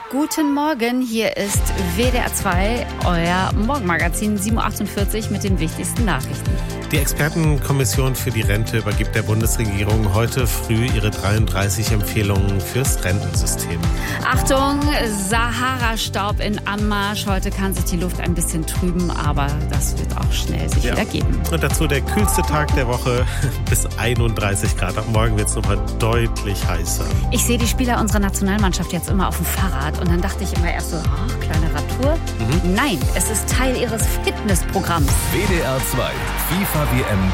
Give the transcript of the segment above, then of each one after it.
Guten Morgen, hier ist WDR 2, euer Morgenmagazin 7.48 Uhr mit den wichtigsten Nachrichten. Die Expertenkommission für die Rente übergibt der Bundesregierung heute früh ihre 33 Empfehlungen fürs Rentensystem. Achtung, Sahara-Staub in Anmarsch. Heute kann sich die Luft ein bisschen trüben, aber das wird auch schnell sich wieder geben. Und dazu der kühlste Tag der Woche bis 31 Grad. Ab morgen wird es nochmal deutlich heißer. Ich sehe die Spieler unserer Nationalmannschaft jetzt immer auf dem Fahrrad und dann dachte ich immer erst so, kleine Radtour. Nein, es ist Teil ihres Fitnessprogramms. WDR 2, FIFA WM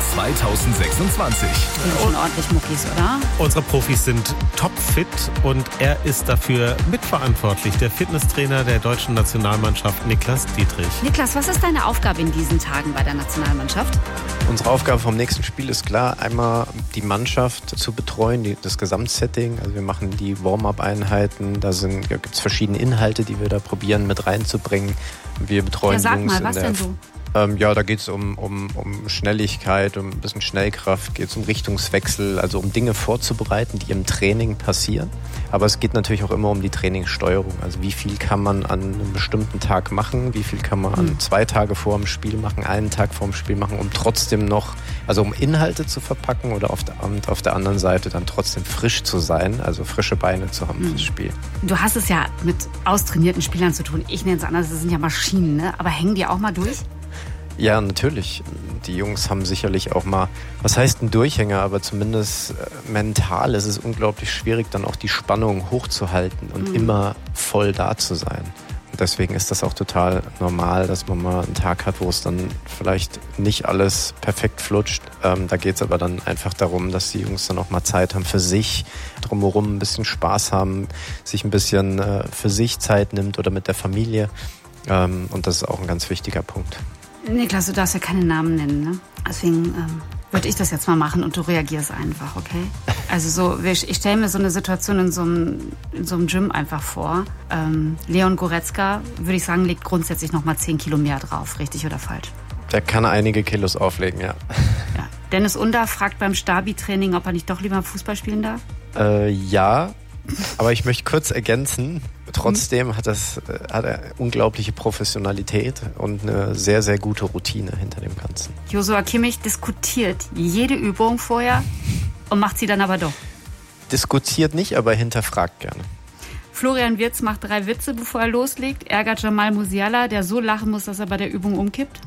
2026. Die sind schon ordentlich Muckis, oder? Unsere Profis sind topfit und er ist dafür mitverantwortlich. Der Fitnesstrainer der deutschen Nationalmannschaft, Niklas Dietrich. Niklas, was ist deine Aufgabe in diesen Tagen bei der Nationalmannschaft? Unsere Aufgabe vom nächsten Spiel ist klar, einmal die Mannschaft zu betreuen, das Gesamtsetting. Also wir machen die Warm-up-Einheiten, da gibt es verschiedene Inhalte, die wir da probieren mit reinzubringen. Wir betreuen sag Jungs mal, was denn so? Da geht es um Schnelligkeit, um ein bisschen Schnellkraft, geht es um Richtungswechsel, also um Dinge vorzubereiten, die im Training passieren. Aber es geht natürlich auch immer um die Trainingssteuerung. Also wie viel kann man an einem bestimmten Tag machen, wie viel kann man an 2 Tage vor dem Spiel machen, einen Tag vor dem Spiel machen, um trotzdem noch, also um Inhalte zu verpacken oder auf der anderen Seite dann trotzdem frisch zu sein, also frische Beine zu haben fürs Spiel. Du hast es ja mit austrainierten Spielern zu tun. Ich nenne es anders, das sind ja Maschinen, ne? Aber hängen die auch mal durch? Ja, natürlich. Die Jungs haben sicherlich auch mal, was heißt ein Durchhänger, aber zumindest mental ist es unglaublich schwierig, dann auch die Spannung hochzuhalten und immer voll da zu sein. Und deswegen ist das auch total normal, dass man mal einen Tag hat, wo es dann vielleicht nicht alles perfekt flutscht. Da geht es aber dann einfach darum, dass die Jungs dann auch mal Zeit haben für sich, drumherum ein bisschen Spaß haben, sich ein bisschen für sich Zeit nimmt oder mit der Familie. Und das ist auch ein ganz wichtiger Punkt. Niklas, du darfst ja keine Namen nennen, ne? Deswegen würde ich das jetzt mal machen und du reagierst einfach, okay? Also ich stelle mir so eine Situation in so einem Gym einfach vor. Leon Goretzka, würde ich sagen, legt grundsätzlich noch mal 10 Kilo mehr drauf, richtig oder falsch? Der kann einige Kilos auflegen, ja. Dennis Under fragt beim Stabi-Training, ob er nicht doch lieber Fußball spielen darf? Ja, aber ich möchte kurz ergänzen, trotzdem hat er unglaubliche Professionalität und eine sehr, sehr gute Routine hinter dem Ganzen. Joshua Kimmich diskutiert jede Übung vorher und macht sie dann aber doch. Diskutiert nicht, aber hinterfragt gerne. Florian Wirtz macht 3 Witze, bevor er loslegt, ärgert Jamal Musiala, der so lachen muss, dass er bei der Übung umkippt.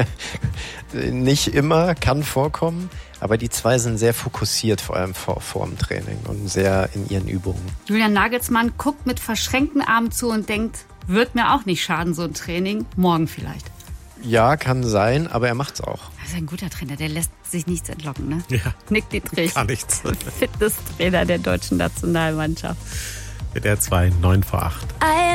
Nicht immer, kann vorkommen, aber die 2 sind sehr fokussiert, vor allem vor dem Training und sehr in ihren Übungen. Julian Nagelsmann guckt mit verschränkten Armen zu und denkt, wird mir auch nicht schaden, so ein Training, morgen vielleicht. Ja, kann sein, aber er macht's auch. Das ist ein guter Trainer, der lässt sich nichts entlocken, ne? Ja, Nick Dietrich, gar nichts. Fitnesstrainer der deutschen Nationalmannschaft. WDR 2, 9 vor 8.